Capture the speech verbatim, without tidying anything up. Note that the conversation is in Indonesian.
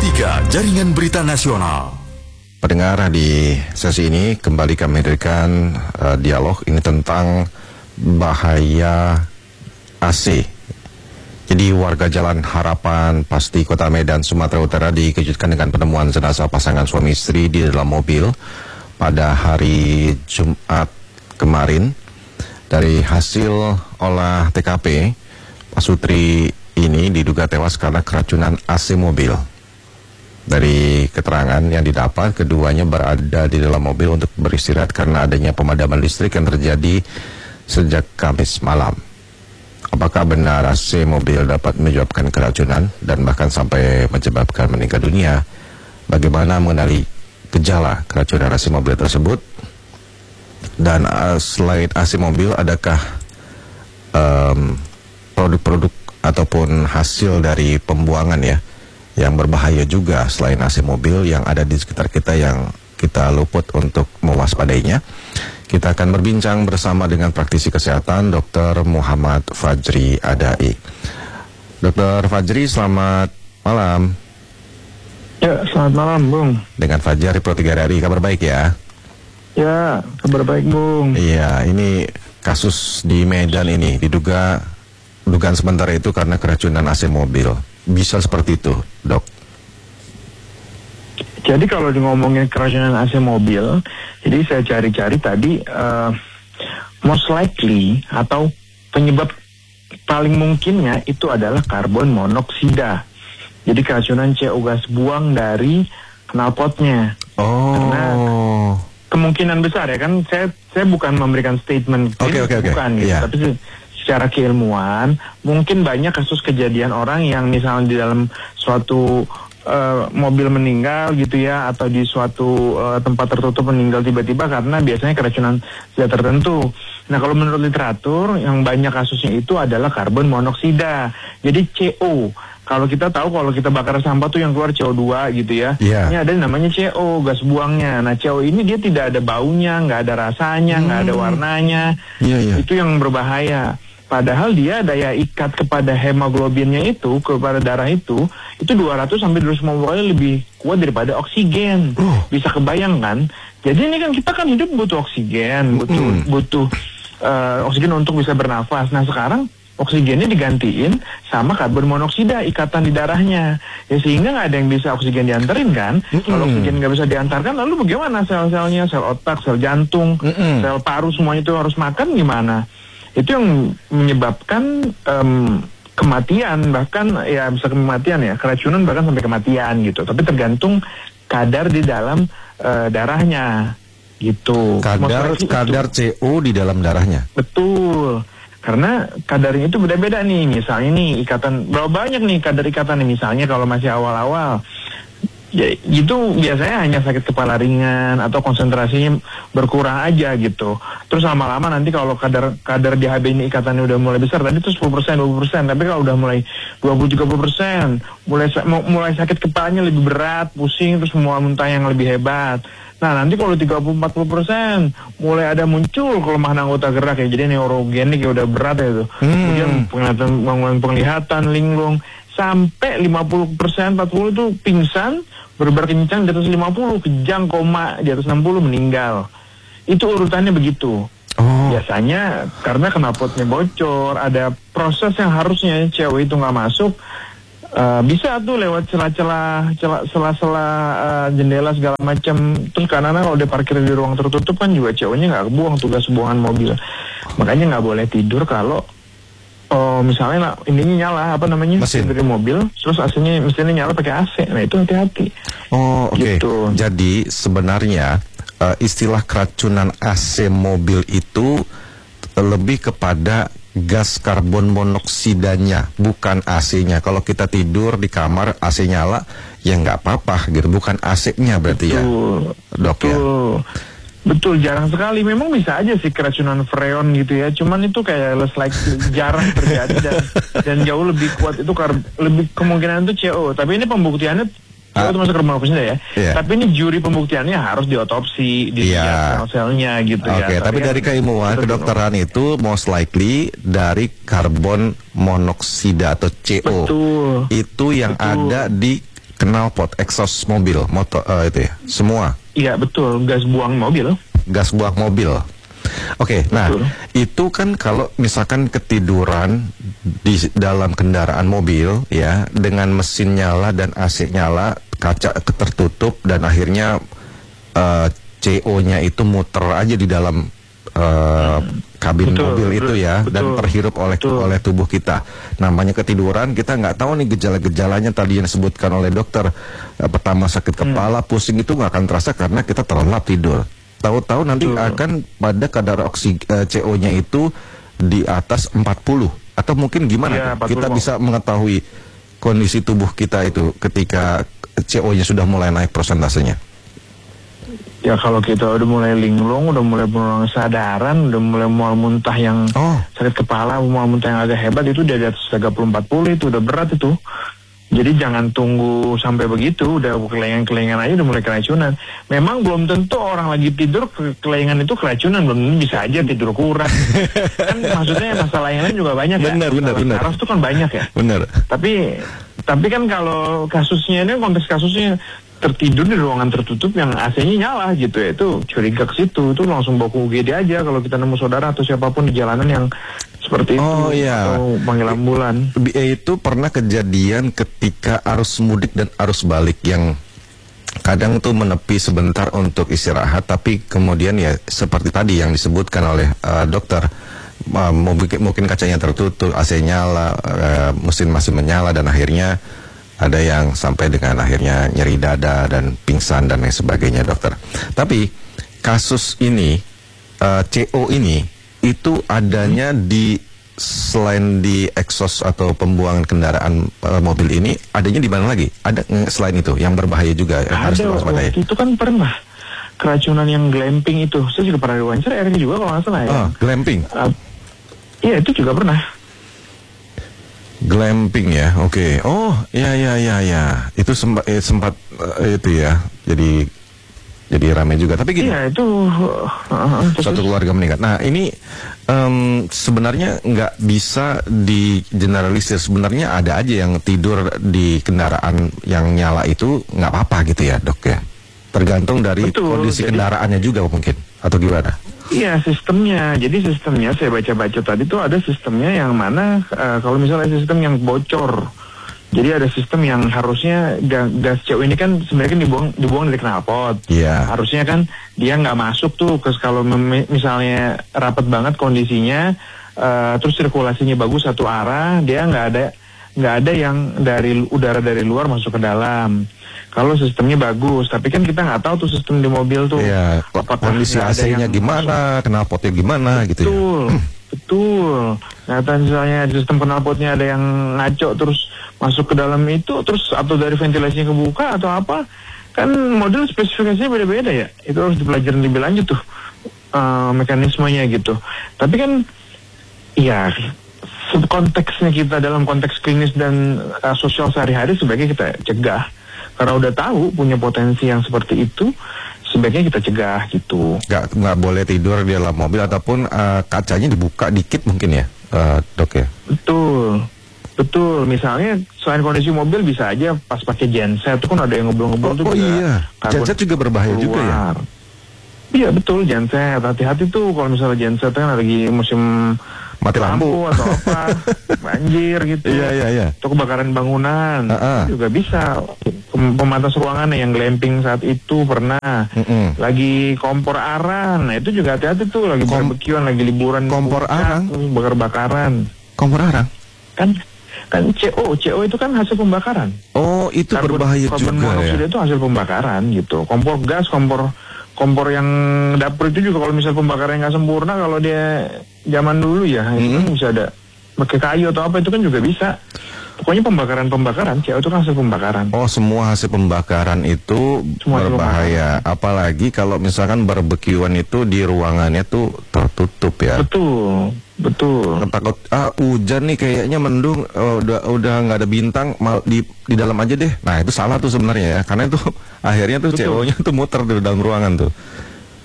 tiga Jaringan Berita Nasional. Pendengar, di sesi ini kembali kami hadirkan uh, dialog ini tentang bahaya A C. Jadi warga Jalan Harapan Pasti Kota Medan, Sumatera Utara dikejutkan dengan penemuan jenazah pasangan suami istri di dalam mobil pada hari Jumat kemarin. Dari hasil olah T K P, Pak Sutri ini diduga tewas karena keracunan A C mobil. Dari keterangan yang didapat, keduanya berada di dalam mobil untuk beristirahat karena adanya pemadaman listrik yang terjadi sejak Kamis malam. Apakah benar A C mobil dapat menyebabkan keracunan dan bahkan sampai menyebabkan meninggal dunia? Bagaimana mengenali gejala keracunan A C mobil tersebut? Dan uh, selain A C mobil, adakah um, produk-produk ataupun hasil dari pembuangan ya yang berbahaya juga selain A C mobil yang ada di sekitar kita yang kita luput untuk mewaspadainya? Kita akan berbincang bersama dengan praktisi kesehatan Dokter Muhammad Fajri Adai. Dokter Fajri, selamat malam. Ya, selamat malam, Bung. Dengan Fajar Pro tiga R I, kabar baik ya? Ya, kabar baik, Bung. Iya, ini kasus di Medan ini diduga dugaan sementara itu karena keracunan A C mobil. Bisa seperti itu, Dok? Jadi kalau di ngomongin keracunan A C mobil, jadi saya cari-cari tadi uh, most likely atau penyebab paling mungkinnya itu adalah karbon monoksida. Jadi keracunan C O gas buang dari knalpotnya. Oh. Karena kemungkinan besar ya kan, saya saya bukan memberikan statement Oke, oke, oke. bukan gitu, Yeah. tapi secara keilmuan mungkin banyak kasus kejadian orang yang misalnya di dalam suatu uh, mobil meninggal gitu ya, atau di suatu uh, tempat tertutup meninggal tiba-tiba karena biasanya keracunan zat tertentu. Nah, kalau menurut literatur yang banyak kasusnya itu adalah karbon monoksida. Jadi C O. Kalau kita tahu kalau kita bakar sampah tuh yang keluar C O dua gitu ya. Yeah. Ini ada namanya C O, gas buangnya. Nah, C O ini dia tidak ada baunya, nggak ada rasanya, nggak hmm. ada warnanya. Yeah, yeah. Itu yang berbahaya. Padahal dia daya ikat kepada hemoglobinnya itu, kepada darah itu, itu dua ratus sampai dua ratus lima puluh kali lebih kuat daripada oksigen. Oh. Bisa kebayang kan? Jadi ini kan kita kan hidup butuh oksigen, butuh mm. butuh uh, oksigen untuk bisa bernafas. Nah, sekarang oksigennya digantiin sama karbon monoksida, ikatan di darahnya. Ya sehingga nggak ada yang bisa oksigen diantarin kan. Mm-mm. Kalau oksigen nggak bisa diantarkan, lalu bagaimana sel-selnya, sel otak, sel jantung, Mm-mm. sel paru, semuanya itu harus makan gimana? Itu yang menyebabkan um, kematian, bahkan ya bisa kematian ya, keracunan bahkan sampai kematian gitu. Tapi tergantung kadar di dalam uh, darahnya gitu. Kadar kadar C O di dalam darahnya. Betul. Karena kadarnya itu beda-beda nih. Misalnya nih ikatan, berapa banyak nih kadar ikatan nih. Misalnya kalau masih awal-awal, ya itu biasanya hanya sakit kepala ringan atau konsentrasinya berkurang aja gitu. Terus lama-lama nanti kalau kadar kadar di H B ini ikatannya udah mulai besar, tadi itu sepuluh persen, dua puluh persen. Tapi kalau udah mulai dua puluh sampai tiga puluh persen, mulai mulai sakit kepalanya lebih berat, pusing, terus mual muntah yang lebih hebat. Nah, nanti kalau tiga puluh sampai empat puluh persen mulai ada muncul kelemahan anggota gerak ya. Jadi neurogenik ya udah berat ya itu. Hmm. Kemudian penglihatan, gangguan penglihatan, linglung, sampai lima puluh persen, empat puluh itu pingsan, berber kencang di atas lima puluh, kejang, koma di atas enam puluh, meninggal. Itu urutannya begitu. Oh. Biasanya karena knalpotnya bocor, ada proses yang harusnya C O itu nggak masuk. Uh, bisa tuh lewat celah-celah, celah-celah uh, jendela segala macam. Terus karena kalau dia parkir di ruang tertutup kan juga C O-nya nggak kebuang, tugas buangan mobil. Makanya nggak boleh tidur kalau oh, misalnya ininya nyala apa namanya mesin dari mobil, terus A C-nya mesinnya nyala pakai A C. Nah itu hati-hati. Oh oke. Okay. Gitu. Jadi sebenarnya uh, istilah keracunan A C mobil itu lebih kepada gas karbon monoksidanya, bukan A C-nya. Kalau kita tidur di kamar A C nyala, ya nggak apa-apa gitu, bukan A C-nya berarti. Betul, ya, Dok. Betul. Ya. Betul, jarang sekali. Memang bisa aja sih keracunan freon gitu ya. Cuman itu kayak less like jarang terjadi dan, dan jauh lebih kuat itu kar lebih kemungkinan itu C O. Tapi ini pembuktiannya C O itu masuk ke rumah kusida ya. Yeah. Tapi ini juri pembuktiannya harus diotopsi, dilihat yeah. sel-selnya gitu okay, ya. Oke, tapi dari keilmuan kedokteran itu most likely dari karbon monoksida atau C O. Betul. Itu yang Betul. ada di knalpot, exhaust mobil, motor uh, itu ya, semua. Iya betul, gas buang mobil. Gas buang mobil. Oke, nah Betul. itu kan kalau misalkan ketiduran di dalam kendaraan mobil ya, dengan mesin nyala dan A C nyala, kaca tertutup dan akhirnya uh, C O-nya itu muter aja di dalam uh, kabin Betul, mobil itu ya, betul, dan terhirup oleh betul. oleh tubuh kita. Namanya ketiduran, kita nggak tahu nih gejala-gejalanya tadi yang disebutkan oleh dokter. Uh, pertama sakit kepala, Hmm. pusing itu nggak akan terasa karena kita terlelap tidur. Tahu-tahu nanti Betul. akan pada kadar oksigen uh, C O-nya itu di atas empat puluh atau mungkin gimana Iya, tuh? Kita empat puluh. bisa mengetahui kondisi tubuh kita itu ketika C O-nya sudah mulai naik persentasenya. Ya kalau kita udah mulai linglung, udah mulai penurunan kesadaran, udah mulai mual muntah yang Oh. sakit kepala, mual muntah yang agak hebat, itu udah di atas tiga puluh empat puluh, itu udah berat itu. Jadi jangan tunggu sampai begitu, udah kelengan-kelengan aja udah mulai keracunan. Memang belum tentu orang lagi tidur ke- kelengan itu keracunan, belum tentu, bisa aja tidur kurang. Kan maksudnya masalah yang lain juga banyak ya. Benar, benar, Masalah benar. saraf itu kan banyak ya. Benar. Tapi tapi kan kalau kasusnya ini konteks kasusnya tertidur di ruangan tertutup yang A C-nya nyala gitu ya, itu curiga ke situ, itu langsung bawa ke U G D aja kalau kita nemu saudara atau siapapun di jalanan yang seperti Oh, itu, iya. atau panggil ambulan. B- Itu pernah kejadian ketika arus mudik dan arus balik yang kadang tuh menepi sebentar untuk istirahat, tapi kemudian ya seperti tadi yang disebutkan oleh uh, dokter, uh, mungkin, mungkin kacanya tertutup, A C nyala, uh, mesin masih menyala, dan akhirnya ada yang sampai dengan akhirnya nyeri dada dan pingsan dan lain sebagainya, dokter. Tapi kasus ini, uh, C O ini itu adanya di selain di exhaust atau pembuangan kendaraan uh, mobil ini, adanya di mana lagi? Ada mm, selain itu yang berbahaya juga yang harus Ada diwaspadai. waktu itu kan pernah keracunan yang glamping itu, saya juga pernah diwawancara Erik juga kalau nggak salah ya. Oh, glamping. Uh, iya itu juga pernah. Glamping ya, oke. Oh, ya ya ya ya. Itu sempat eh, sempat eh, itu ya. Jadi jadi ramai juga. Tapi gini, Iya itu uh, uh, terus- satu keluarga meninggal. Nah ini em, sebenarnya nggak bisa di generalisir. Sebenarnya ada aja yang tidur di kendaraan yang nyala itu nggak apa-apa gitu ya, dok ya. Tergantung dari Betul, kondisi jadi- kendaraannya juga mungkin, atau gimana? Iya sistemnya, jadi sistemnya saya baca-baca tadi tuh ada sistemnya yang mana uh, kalau misalnya sistem yang bocor, jadi ada sistem yang harusnya ga- gas C O ini kan sebenarnya kan dibuang dibuang dari knalpot, Iya. harusnya kan dia nggak masuk tuh ke kalau mem- misalnya rapat banget kondisinya, uh, terus sirkulasinya bagus satu arah, dia nggak ada nggak ada yang dari udara dari luar masuk ke dalam. Kalau sistemnya bagus, tapi kan kita nggak tahu tuh sistem di mobil tuh. Iya. apakah Kondisi nggak A ada C-nya yang gimana, knalpotnya gimana gitu ya. Betul, betul. Nah, misalnya sistem knalpotnya ada yang ngaco terus masuk ke dalam itu, terus atau dari ventilasinya kebuka atau apa, kan model spesifikasinya beda-beda ya. Itu harus dipelajarin lebih lanjut tuh uh, mekanismenya gitu. Tapi kan, ya konteksnya kita dalam konteks klinis dan uh, sosial sehari-hari sebaiknya kita cegah. Karena udah tahu punya potensi yang seperti itu, sebaiknya kita cegah gitu. Nggak nggak boleh tidur di dalam mobil ataupun eh, kacanya dibuka dikit mungkin ya, eh, dok ya. Betul, betul. Misalnya selain kondisi mobil bisa aja pas pakai genset itu kan ada yang ngobrol-ngobrol Oh, tuh oh juga iya, karbon genset juga berbahaya juga ya? keluar. Iya betul genset. Hati-hati tuh kalau misalnya genset kan lagi musim Mati lampu. atau apa, banjir gitu. Iya iya iya. Atau kebakaran bangunan Ah, ah. juga bisa. Pem- Pembatas ruangan yang glamping saat itu pernah. Mm-mm. Lagi kompor aran, nah itu juga hati-hati tuh lagi Kom- barbekyuan, lagi liburan kompor puncak, arang? terus bakar-bakaran. Kompor arang. Kan kan C O, C O itu kan hasil pembakaran. Oh itu Karbon- berbahaya karbon juga monoksida ya. itu hasil pembakaran gitu. Kompor gas, kompor kompor yang dapur itu juga kalau misal pembakaran nggak sempurna, kalau dia zaman dulu ya itu kan Hmm. bisa ada pakai kayu atau apa itu kan juga bisa. Pokoknya pembakaran-pembakaran, C O itu kan hasil pembakaran. Oh semua hasil pembakaran itu Semua hasil berbahaya. Apalagi kalau misalkan barbekyuan itu di ruangannya tuh tertutup ya. Betul, betul. Takut ah hujan nih kayaknya mendung, oh, udah udah nggak ada bintang, mal di di dalam aja deh. Nah itu salah tuh sebenarnya ya, karena itu akhirnya tuh Betul. C O-nya tuh muter di dalam ruangan tuh.